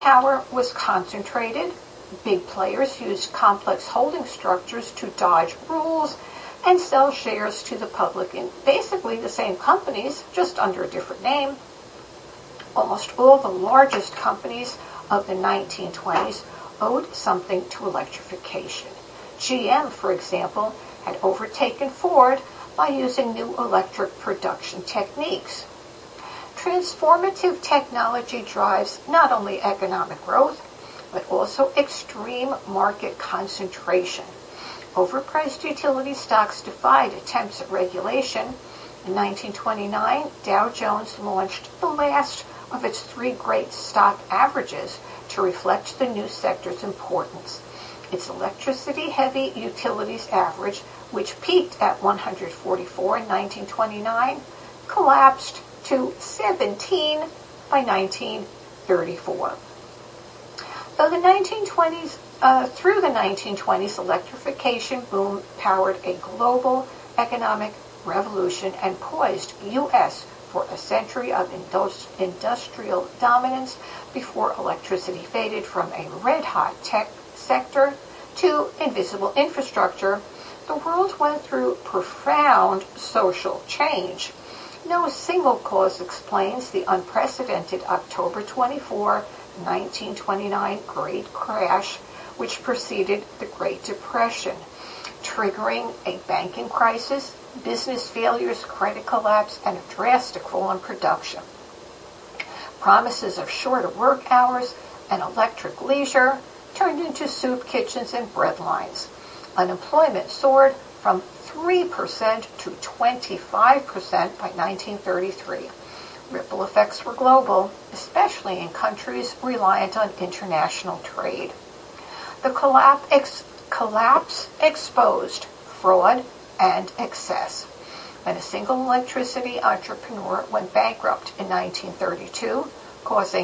Power was concentrated. Big players used complex holding structures to dodge rules and sell shares to the public in basically the same companies, just under a different name. Almost all the largest companies of the 1920s owed something to electrification. GM, for example, had overtaken Ford by using new electric production techniques. Transformative technology drives not only economic growth, but also extreme market concentration. Overpriced utility stocks defied attempts at regulation. In 1929, Dow Jones launched the last of its three great stock averages to reflect the new sector's importance. Its electricity-heavy utilities average, which peaked at 144 in 1929, collapsed to 17 by 1934. Through the 1920s, electrification boom powered a global economic revolution and poised U.S. for a century of industrial dominance before electricity faded from a red-hot tech sector to invisible infrastructure. The world went through profound social change. No single cause explains the unprecedented October 24, 1929 Great Crash, which preceded the Great Depression, triggering a banking crisis, business failures, credit collapse, and a drastic fall in production. Promises of shorter work hours and electric leisure turned into soup kitchens and bread lines. Unemployment soared from 3% to 25% by 1933. Ripple effects were global, especially in countries reliant on international trade. The collapse exposed fraud and excess. When a single electricity entrepreneur went bankrupt in 1932, causing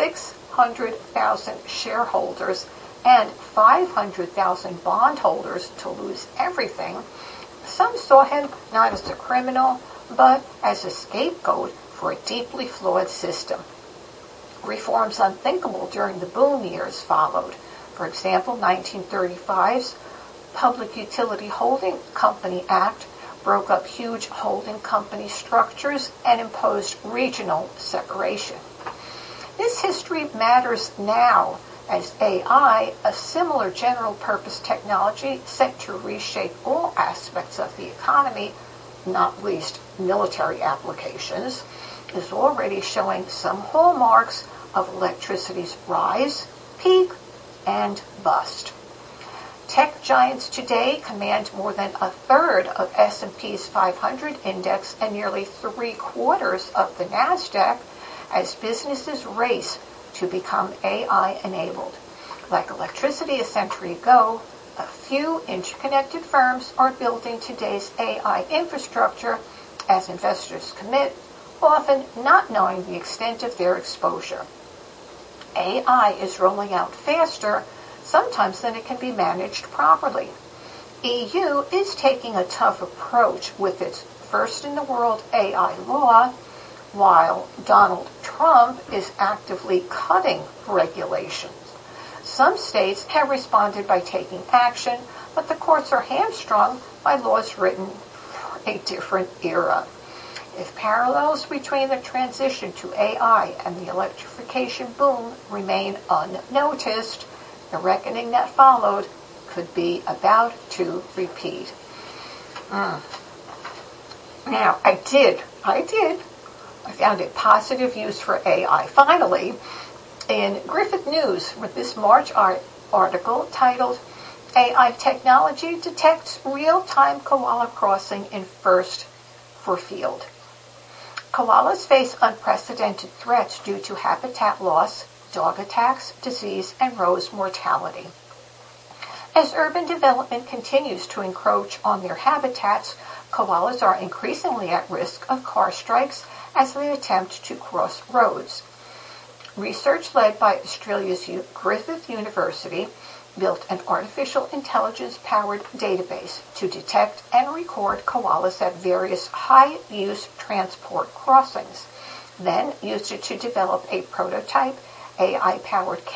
600,000 shareholders and 500,000 bondholders to lose everything, some saw him not as a criminal, but as a scapegoat for a deeply flawed system. Reforms unthinkable during the boom years followed. For example, 1935's Public Utility Holding Company Act broke up huge holding company structures and imposed regional separation. This history matters now as AI, a similar general-purpose technology set to reshape all aspects of the economy, not least military applications, is already showing some hallmarks of electricity's rise, peak, and bust. Tech giants today command more than a third of S&P's 500 index and nearly 3/4 of the NASDAQ as businesses race to become AI-enabled. Like electricity a century ago, a few interconnected firms are building today's AI infrastructure as investors commit, often not knowing the extent of their exposure. AI is rolling out faster, sometimes than it can be managed properly. EU is taking a tough approach with its first-in-the-world AI law, while Donald Trump is actively cutting regulations. Some states have responded by taking action, but the courts are hamstrung by laws written for a different era. If parallels between the transition to AI and the electrification boom remain unnoticed, the reckoning that followed could be about to repeat. Now, I found a positive use for AI. Finally, in Griffith News, with this March article titled, AI Technology Detects Real-Time Koala Crossing in First for Field. Koalas face unprecedented threats due to habitat loss, dog attacks, disease, and rose mortality. As urban development continues to encroach on their habitats, koalas are increasingly at risk of car strikes as they attempt to cross roads. Research led by Australia's Griffith University built an artificial intelligence-powered database to detect and record koalas at various high-use transport crossings, then used it to develop a prototype AI-powered